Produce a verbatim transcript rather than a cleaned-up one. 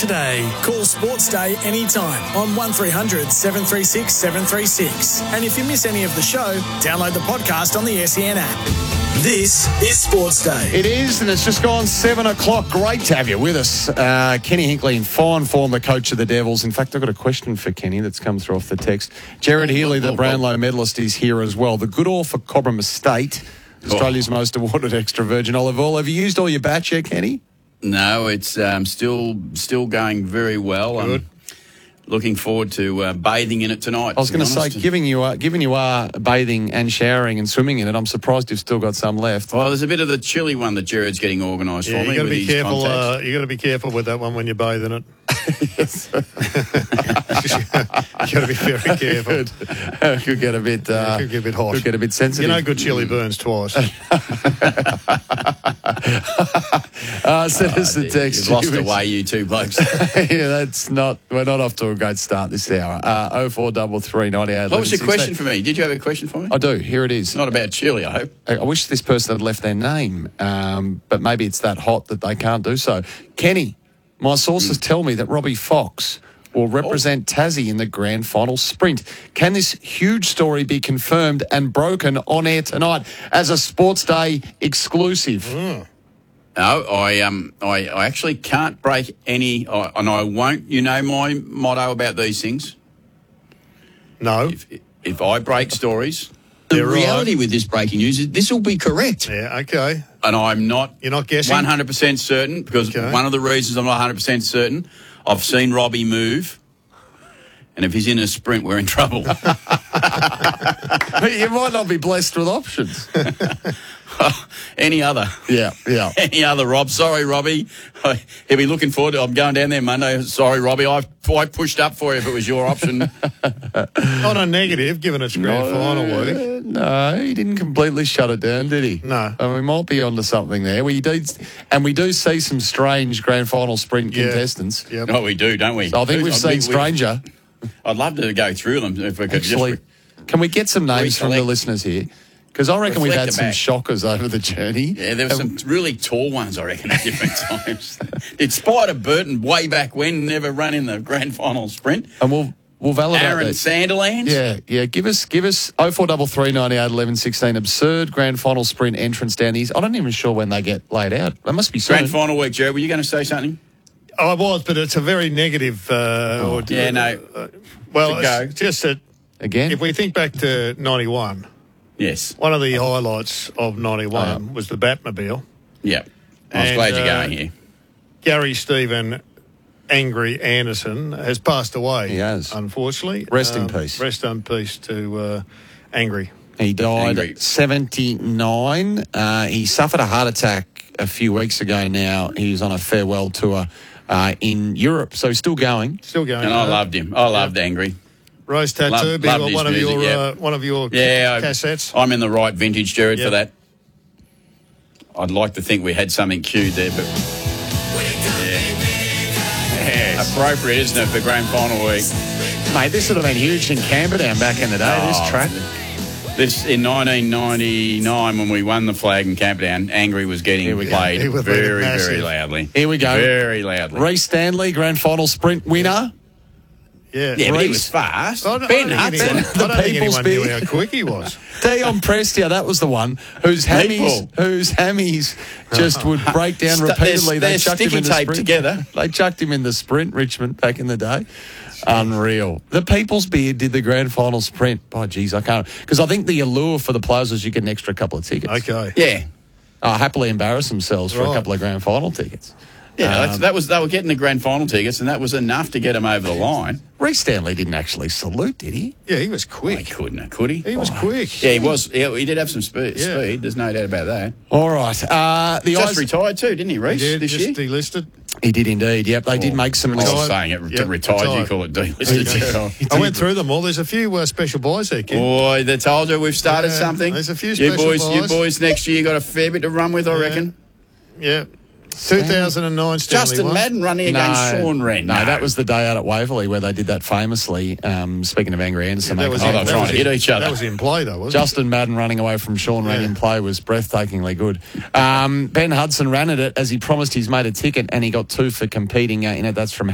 today. Call Sports Day anytime on one three hundred seven three six seven three six. And if you miss any of the show, download the podcast on the S E N app. This is Sports Day. It is, and it's just gone seven o'clock. Great to have you with us. Uh, Kenny Hinkley in fine form, the coach of the Devils. In fact, I've got a question for Kenny that's come through off the text. Jared Healy, the Brownlow medalist, is here as well. The good all for Cobram Estate, Australia's oh. most awarded extra virgin olive oil. Have you used all your batch yet, Kenny? No, it's um, still still going very well. Good. I'm looking forward to uh, bathing in it tonight. I was going to say, giving you are, given you are bathing and showering and swimming in it, I'm surprised you've still got some left. Well, there's a bit of the chilly one that Jared's getting organised yeah, for me. You got to with be his careful. Uh, you got to be careful with that one when you bathe in it. Yes. You got to be very careful. Could, uh, could get a bit. Uh, yeah, could get a bit hot. Could get a bit sensitive. You know, good chili burns twice. uh, send us a text. You've lost away, you two blokes. Yeah, that's not. We're not off to a great start this hour. Uh, oh four double three ninety eight. What was your question for me? Did you have a question for me? I do. Here it is. Not about chili, I hope. I, I wish this person had left their name, um, but maybe it's that hot that they can't do so. Kenny, my sources mm. tell me that Robbie Fox will represent oh. Tassie in the grand final sprint. Can this huge story be confirmed and broken on air tonight as a Sports Day exclusive? Mm. No, I um, I, I actually can't break any, I, and I won't. You know my motto about these things. No. If, if I break stories, the You're reality right. with this breaking news is this will be correct. Yeah, okay. And I'm not. You're not guessing? one hundred percent certain, because okay. one of the reasons I'm not one hundred percent certain, I've seen Robbie move, and if he's in a sprint, we're in trouble. You might not be blessed with options. Any other. Yeah, yeah. Any other, Rob. Sorry, Robbie. He'll be looking forward to I'm going down there Monday. Sorry, Robbie. I I pushed up for you if it was your option. Not a negative, given it's grand no, final week. No, he didn't completely shut it down, did he? No. And we might be onto something there. We do, and we do see some strange grand final sprint yeah. contestants. Yep. Oh, we do, don't we? So I think we've I'd seen be, stranger. I'd love to go through them if we could. Actually, just can we get some names recollect. from the listeners here? Because I reckon we've had some back. shockers over the journey. Yeah, there were some really tall ones, I reckon, at different times. Did Spider Burton way back when never run in the grand final sprint? And we'll we'll validate Aaron that. Sanderlands? Yeah, yeah. Give us give us oh four double three ninety eight eleven sixteen. Absurd grand final sprint entrance down these. I'm not even sure when they get laid out. They must be soon. Grand final week, Joe. Were you going to say something? I was, but it's a very negative. Uh, oh, or, yeah, no. Uh, well, go. it's just that again. If we think back to ninety-one. Yes. One of the highlights of ninety-one oh, yeah. was the Batmobile. Yeah. I was and, glad you're uh, going here. Gary Stephen Angry Anderson has passed away. He has. Unfortunately. Rest um, in peace. Rest in peace to uh, Angry. He died Angry. at seventy-nine. Uh, he suffered a heart attack a few weeks ago now. He was on a farewell tour uh, in Europe, so he's still going. Still going. And I loved him. I loved yeah. Angry. Rose Tattoo, Love, be loved one of music, your yeah. uh, one of your yeah, cassettes. I'm in the right vintage, Jared, yep. for that. I'd like to think we had something queued there, but yeah. Yes. Appropriate, isn't it, for grand final week? Mate, this would have been huge in Camperdown back in the day. Oh, this track. This in nineteen ninety-nine when we won the flag in Camperdown, Angry was getting played very, very loudly. Here we go. Very loudly. Reece Stanley, grand final sprint winner. Yeah, yeah, but he was fast. I don't, Ben I don't Hudson. Anyone, I don't think anyone knew how quick he was. Dion Prestia, that was the one whose hammies, whose hammies just would break down St- repeatedly. They're, they they're chucked him in the taped sprint together. They chucked him in the sprint, Richmond, back in the day. Unreal. The People's Beard did the grand final sprint. Oh, geez, I can't. Because I think the allure for the players was you get an extra couple of tickets. Okay. Yeah. Uh, happily embarrass themselves for right. a couple of grand final tickets. Yeah, um, that's, that was they were getting the grand final tickets, and that was enough to get them over the line. Reece Stanley didn't actually salute, did he? Yeah, he was He quick. couldn't, could he? He was Oh. quick. Yeah, he was. Yeah, he did have some speed. Yeah. speed. There's no doubt about that. All right. Uh, the Just Ice- retired too, didn't he, Reece? He did, this just year? delisted. He did indeed, yep. They did Oh, make some... I was Retired. saying it, Yep, retired, retired. you call it delisted. I went through them all. There's a few uh, special buys there, Ken. Boy, they told you we've started Yeah, something. there's a few you special boys, You buys. boys next year got a fair bit to run with, I Yeah. reckon. Yeah. two thousand nine Stanley Justin won. Madden running against Sean Wren. No, that was the day out at Waverley where they did that famously. Um, speaking of Angry Anderson, That they was got- Oh, in- they were that trying was to hit in- each other. That was in play, though, wasn't Justin Madden running away from Sean Wren Yeah. in play was breathtakingly good. Um, Ben Hudson ran at it as he promised his mate a ticket, and he got two for competing uh, in it. That's from